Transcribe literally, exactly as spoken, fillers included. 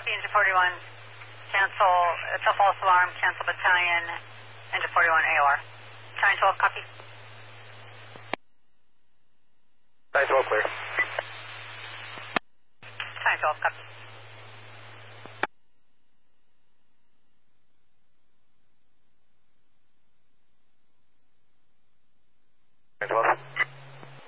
copy, Engine forty-one. Cancel, it's a false alarm, cancel battalion, Engine forty-one A O R. Battalion twelve, copy. Battalion twelve, clear. Battalion twelve, copy.